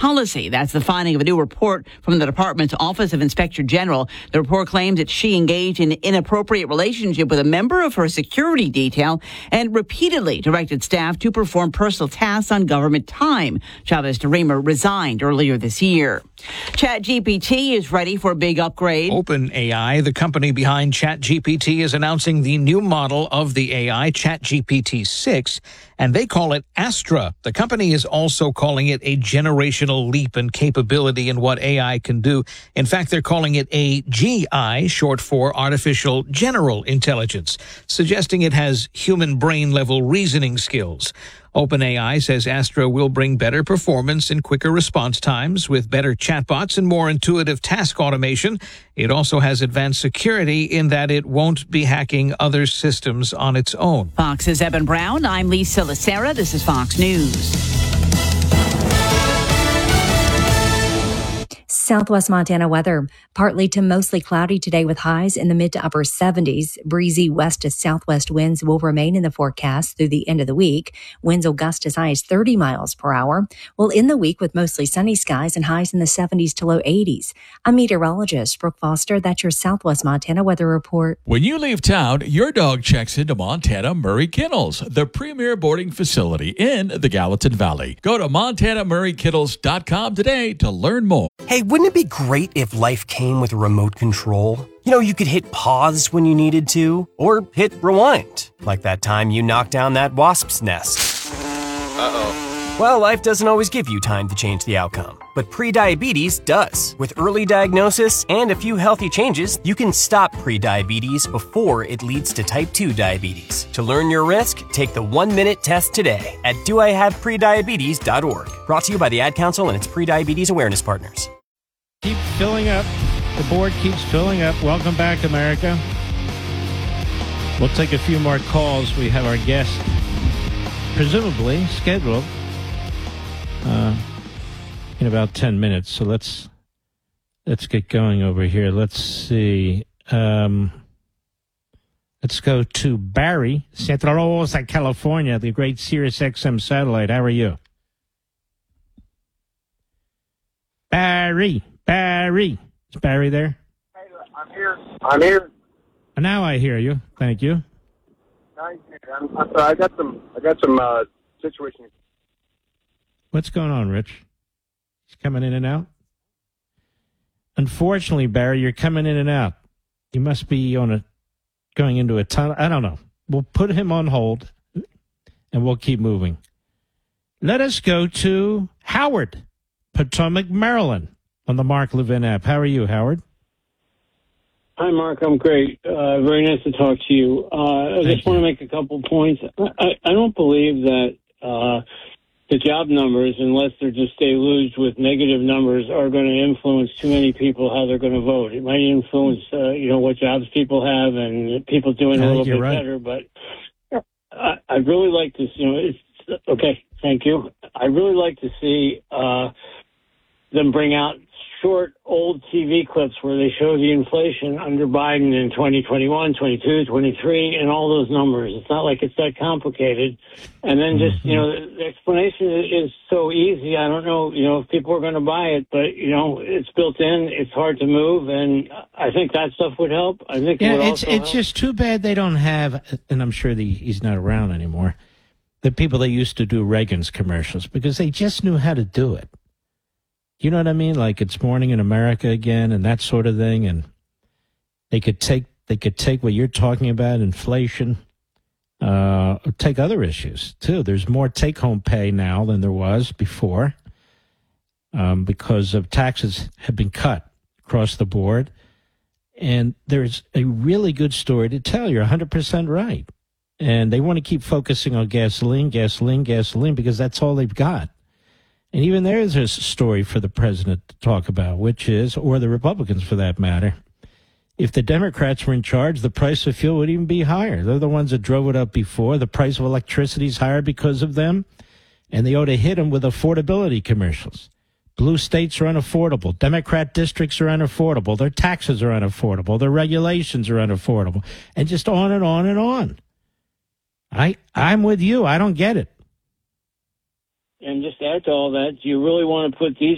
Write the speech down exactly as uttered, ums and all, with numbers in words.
policy. That's the finding of a new report from the department's Office of Inspector General. The report claims that she engaged in an inappropriate relationship with a member of her security detail and repeatedly directed staff to perform personal tasks on government time. Chavez DeRemer resigned earlier this year. ChatGPT is ready for a big upgrade. OpenAI, the company behind ChatGPT, is announcing the new model of the A I, ChatGPT six, and they call it Astra. The company is also calling it a generational leap in capability in what A I can do. In fact, they're calling it A G I, short for Artificial General Intelligence, suggesting it has human brain-level reasoning skills. OpenAI says Astra will bring better performance and quicker response times with better chatbots and more intuitive task automation. It also has advanced security in that it won't be hacking other systems on its own. Fox's Evan Brown. I'm Lisa Lacera. This is Fox News. Southwest Montana weather. Partly to mostly cloudy today with highs in the mid to upper seventies. Breezy west to southwest winds will remain in the forecast through the end of the week. Winds will gust as high as thirty miles per hour. We'll end the week with mostly sunny skies and highs in the seventies to low eighties. I'm meteorologist Brooke Foster. That's your Southwest Montana weather report. When you leave town, your dog checks into Montana Murray Kennels, the premier boarding facility in the Gallatin Valley. Go to montana murray kennels dot com today to learn more. Hey, wouldn't it be great if life came with a remote control? You know, you could hit pause when you needed to, or hit rewind, like that time you knocked down that wasp's nest. Uh-oh. Well, life doesn't always give you time to change the outcome, but prediabetes does. With early diagnosis and a few healthy changes, you can stop prediabetes before it leads to type two diabetes. To learn your risk, take the one-minute test today at do I have prediabetes dot org. Brought to you by the Ad Council and its prediabetes awareness partners. Keep filling up. The board keeps filling up. Welcome back, America. We'll take a few more calls. We have our guest presumably scheduled uh, in about ten minutes. So let's let's get going over here. Let's see. Um, let's go to Barry, Santa Rosa, California, the great Sirius X M satellite. How are you? Barry. Barry. Is Barry there? Hey, I'm here. I'm here. And now I hear you. Thank you. I'm, I'm sorry. I got some. I got some uh, situation. What's going on, Rich? He's coming in and out. Unfortunately, Barry, you're coming in and out. You must be on a going into a tunnel. I don't know. We'll put him on hold, and we'll keep moving. Let us go to Howard, Potomac, Maryland, on the Mark Levin app. How are you, Howard? Hi, Mark. I'm great. Uh, very nice to talk to you. Uh, I Thank just want to make a couple points. I, I don't believe that uh, the job numbers, unless they're just deluged with negative numbers, are going to influence too many people how they're going to vote. It might influence, uh, you know, what jobs people have and people doing I a think little you're bit right. better. But I, I'd really like to, you know, it's okay. Thank you. I'd really like to see uh, them bring out short, old T V clips where they show the inflation under Biden in twenty twenty-one, twenty-two, twenty-three, and all those numbers. It's not like it's that complicated. And then just, you know, the explanation is so easy. I don't know, you know, if people are going to buy it, but, you know, it's built in. It's hard to move. And I think that stuff would help. I think Yeah, it would it's also it's help. just too bad they don't have, and I'm sure the, he's not around anymore, the people that used to do Reagan's commercials, because they just knew how to do it. You know what I mean? Like It's Morning in America again and that sort of thing. And they could take they could take what you're talking about, inflation, uh, or take other issues, too. There's more take-home pay now than there was before um, because of taxes have been cut across the board. And there's a really good story to tell. You're one hundred percent right. And they want to keep focusing on gasoline, gasoline, gasoline, because that's all they've got. And even there is a story for the president to talk about, which is, or the Republicans for that matter, if the Democrats were in charge, the price of fuel would even be higher. They're the ones that drove it up before. The price of electricity is higher because of them, and they ought to hit them with affordability commercials. Blue states are unaffordable. Democrat districts are unaffordable. Their taxes are unaffordable. Their regulations are unaffordable. And just on and on and on. I, I'm with you. I don't get it. And just add to all that, do you really want to put these